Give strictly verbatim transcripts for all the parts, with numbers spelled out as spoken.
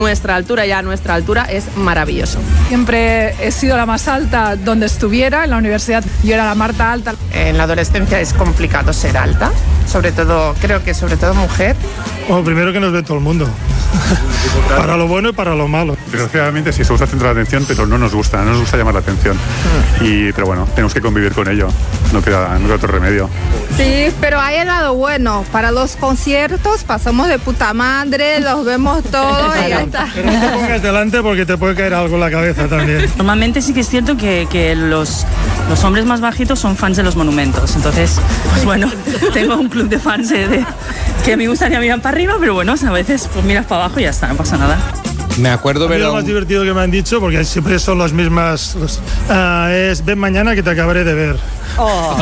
Nuestra altura, ya nuestra altura, es maravilloso. Siempre he sido la más alta donde estuviera, en la universidad yo era la Marta alta. En la adolescencia es complicado ser alta, sobre todo, creo que sobre todo mujer. Bueno, primero que nos ve todo el mundo, para lo bueno y para lo malo. Desgraciadamente sí se usa centro de atención, pero no nos gusta, no nos gusta llamar la atención. Y, pero bueno, tenemos que convivir con ello, no queda, no queda otro remedio. Sí, pero hay el lado bueno, para los conciertos pasamos de puta madre, los vemos todos y ya está. Pero no te pongas delante porque te puede caer algo en la cabeza también. Normalmente sí que es cierto que, que los, los hombres más bajitos son fans de los monumentos, entonces, pues bueno, tengo un club de fans de, de, que me gustaría mirar para arriba, pero bueno, a veces pues miras para abajo y ya está, no pasa nada. Me acuerdo ver lo más divertido que me han dicho, porque siempre son las mismas, uh, es ven mañana que te acabaré de ver. Oh.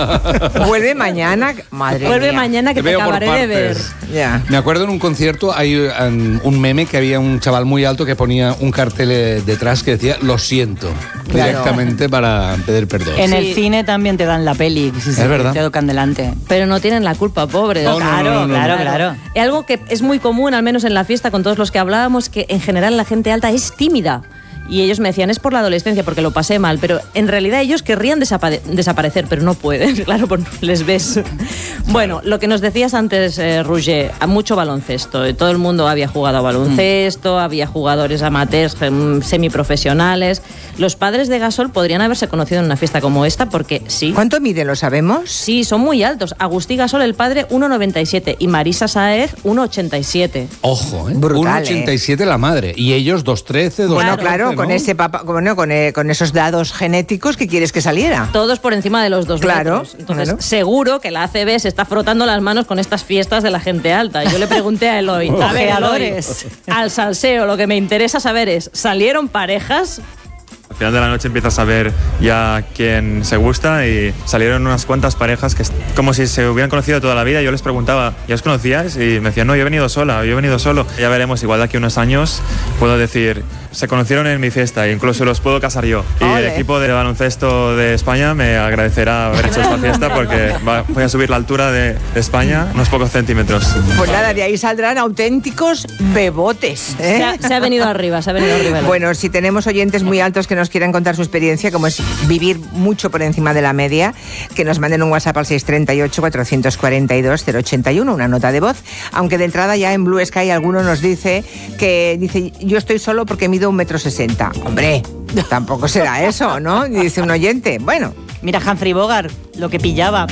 Vuelve mañana, madre Vuelve mía. mañana que te, te acabaré de ver. Yeah. Me acuerdo en un concierto hay um, un meme que había un chaval muy alto que ponía un cartel detrás que decía lo siento, claro, directamente para pedir perdón. En sí. el cine también te dan la peli, si es verdad, te tocan delante. Pero no tienen la culpa, pobre. No, claro, no, no, no, claro, no. claro. Y algo que es muy común, al menos en la fiesta, con todos los que hablábamos, que en general la gente alta es tímida. Y ellos me decían, es por la adolescencia, porque lo pasé mal, pero en realidad ellos querrían desapa- desaparecer, pero no pueden, claro, pues les ves. Bueno, lo que nos decías antes, eh, Roger, mucho baloncesto. Todo el mundo había jugado a baloncesto, mm. había jugadores amateurs, semiprofesionales. Los padres de Gasol podrían haberse conocido en una fiesta como esta, porque sí. ¿Cuánto mide, lo sabemos? Sí, son muy altos. Agustí Gasol, el padre, uno noventa y siete, y Marisa Sáez, uno ochenta y siete. Ojo, ¿eh? Brutal, uno ochenta y siete, ¿eh? La madre. Y ellos dos trece, dos Bueno, trece, claro, ¿no? con ese papá, bueno, con, eh, con esos dados genéticos que quieres que saliera. Todos por encima de los dos claro, metros. Entonces, claro. seguro que la A C B se está frotando las manos con estas fiestas de la gente alta. Yo le pregunté a Eloy, a ver, Eloy, al salseo, lo que me interesa saber es, ¿salieron parejas? Al final de la noche empiezas a ver ya quién se gusta y salieron unas cuantas parejas que como si se hubieran conocido toda la vida. Yo les preguntaba, ¿ya os conocíais? Y me decían, no, yo he venido sola, yo he venido solo. Ya veremos, igual de aquí a unos años puedo decir, se conocieron en mi fiesta e incluso los puedo casar yo. Y Ole. el equipo de baloncesto de España me agradecerá haber hecho esta fiesta porque va, voy a subir la altura de, de España unos pocos centímetros. Pues nada, de ahí saldrán auténticos bebotes, ¿eh? Se ha, se ha venido arriba, se ha venido arriba. Bueno, si tenemos oyentes muy altos que nos quieran contar su experiencia, como es vivir mucho por encima de la media, que nos manden un WhatsApp al seis tres ocho, cuatro cuatro dos, cero ochenta y uno, una nota de voz, aunque de entrada ya en Blue Sky alguno nos dice que dice, yo estoy solo porque mido un metro sesenta. Hombre, tampoco será eso, ¿no? Dice un oyente. Bueno. Mira Humphrey Bogart, lo que pillaba.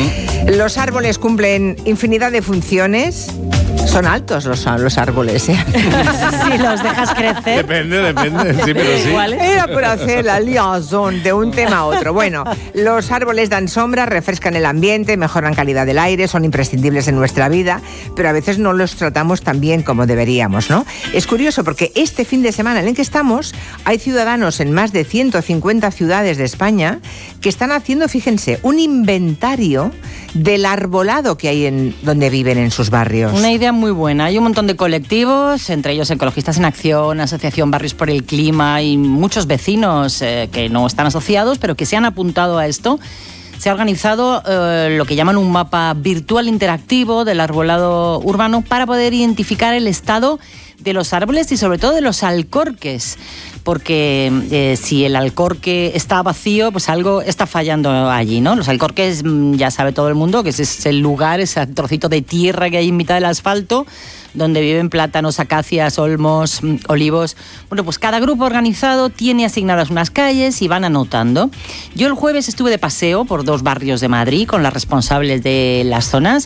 Los árboles cumplen infinidad de funciones. Son altos los, los árboles, ¿eh? Si los dejas crecer. Depende, depende. Sí, pero sí. Era por hacer la liaison de un tema a otro. Bueno, los árboles dan sombra, refrescan el ambiente, mejoran calidad del aire, son imprescindibles en nuestra vida, pero a veces no los tratamos tan bien como deberíamos, ¿no? Es curioso porque este fin de semana en el que estamos hay ciudadanos en más de ciento cincuenta ciudades de España que están haciendo, fíjense, un inventario del arbolado que hay en donde viven en sus barrios. Una idea muy buena. Hay un montón de colectivos, entre ellos Ecologistas en Acción, Asociación Barrios por el Clima y muchos vecinos eh, que no están asociados, pero que se han apuntado a esto. Se ha organizado eh, lo que llaman un mapa virtual interactivo del arbolado urbano para poder identificar el estado de los árboles y sobre todo de los alcorques, porque eh, si el alcorque está vacío, pues algo está fallando allí, ¿no? Los alcorques, ya sabe todo el mundo, que ese es el lugar, ese trocito de tierra que hay en mitad del asfalto, donde viven plátanos, acacias, olmos, olivos. Bueno, pues cada grupo organizado tiene asignadas unas calles y van anotando. Yo el jueves estuve de paseo por dos barrios de Madrid con las responsables de las zonas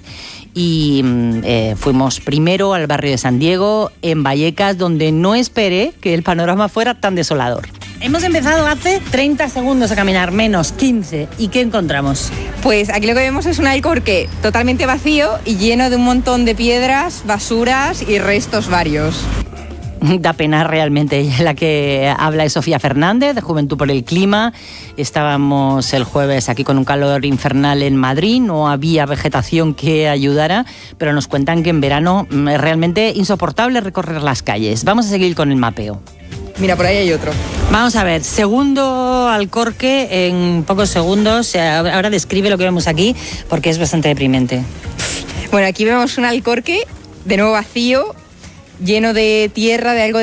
y eh, fuimos primero al barrio de San Diego, en Vallecas, donde no esperé que el panorama fuera tan desolador. Hemos empezado hace treinta segundos a caminar, menos quince. ¿Y qué encontramos? Pues aquí lo que vemos es un alcorque totalmente vacío y lleno de un montón de piedras, basuras y restos varios. Da pena realmente. La que habla es Sofía Fernández, de Juventud por el Clima. Estábamos el jueves aquí con un calor infernal en Madrid, no había vegetación que ayudara, pero nos cuentan que en verano es realmente insoportable recorrer las calles. Vamos a seguir con el mapeo. Mira, por ahí hay otro. Vamos a ver, segundo alcorque en pocos segundos. Ahora describe lo que vemos aquí, porque es bastante deprimente. Bueno, aquí vemos un alcorque, de nuevo vacío, lleno de tierra, de algo